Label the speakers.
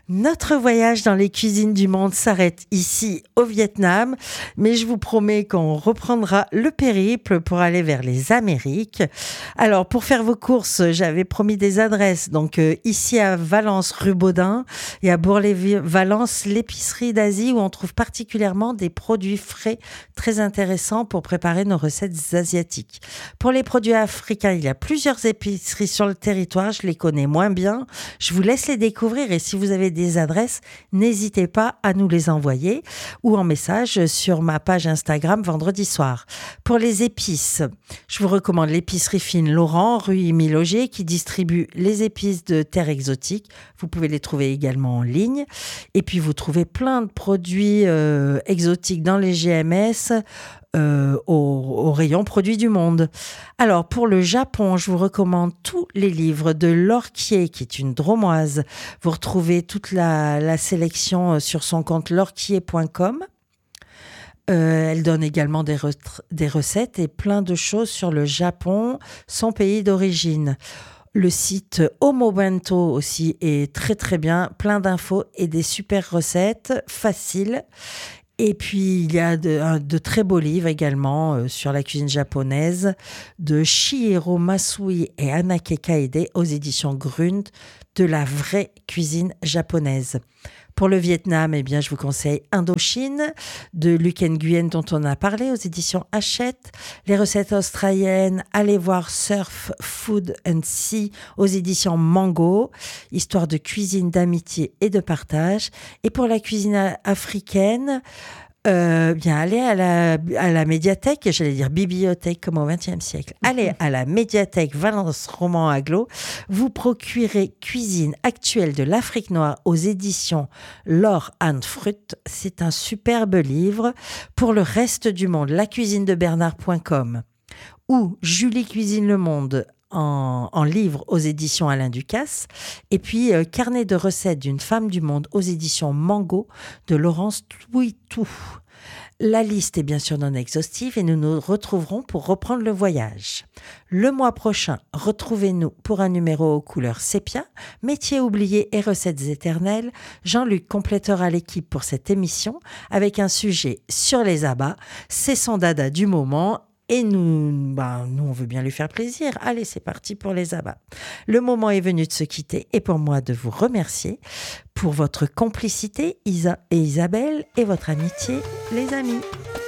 Speaker 1: Notre voyage dans les cuisines du monde s'arrête ici au Vietnam, mais je vous promets qu'on reprendra le périple pour aller vers les Amériques. Alors pour faire vos courses, j'avais promis des adresses. Donc ici à Valence, rue Baudin, et à Bourg-les-Valence, l'épicerie d'Asie où on trouve particulièrement des produits frais très intéressants pour préparer nos recettes asiatiques. Pour les produits africains, il y a plusieurs épiceries sur le territoire, je les connais moins bien. Je vous laisse les découvrir et si vous avez des adresses, n'hésitez pas à nous les envoyer ou en message sur ma page Instagram vendredi soir. Pour les épices, je vous recommande l'épicerie fine Laurent, rue Émile Augier, qui distribue les épices de terre exotique. Vous pouvez les trouver également en ligne. Et puis, vous trouvez plein de produits exotiques dans les GMS, au rayon produits du monde. Alors, pour le Japon, je vous recommande tous les livres de Laure Quier, qui est une Dromoise. Vous retrouvez toute la sélection sur son compte laurquier.com. Elle donne également des recettes et plein de choses sur le Japon, son pays d'origine. Le site Omobento aussi est très très bien, plein d'infos et des super recettes faciles. Et puis, il y a de très beaux livres également sur la cuisine japonaise de Shigeru Masui et Anake Kaede aux éditions Grund, de la vraie cuisine japonaise. Pour le Vietnam, eh bien, je vous conseille Indochine de Luc Nguyen dont on a parlé aux éditions Hachette. Les recettes australiennes, allez voir Surf, Food and Sea aux éditions Mango. Histoire de cuisine, d'amitié et de partage. Et pour la cuisine africaine, bien, allez à la médiathèque, j'allais dire bibliothèque comme au XXe siècle. Allez à la médiathèque Valence Roman Aglo. Vous procurez Cuisine actuelle de l'Afrique noire aux éditions Laure Anne Frutt. C'est un superbe livre. Pour le reste du monde, lacuisinedebernard.com ou Julie Cuisine le Monde en livre aux éditions Alain Ducasse, et puis Carnet de recettes d'une femme du monde aux éditions Mango de Laurence Touitou. La liste est bien sûr non exhaustive et nous nous retrouverons pour reprendre le voyage. Le mois prochain, retrouvez-nous pour un numéro aux couleurs sépia, métiers oubliés et recettes éternelles. Jean-Luc complétera l'équipe pour cette émission avec un sujet sur les abats. C'est son dada du moment. Et nous, on veut bien lui faire plaisir. Allez, c'est parti pour les abats. Le moment est venu de se quitter et pour moi de vous remercier pour votre complicité, Isa et Isabelle, et votre amitié, les amis.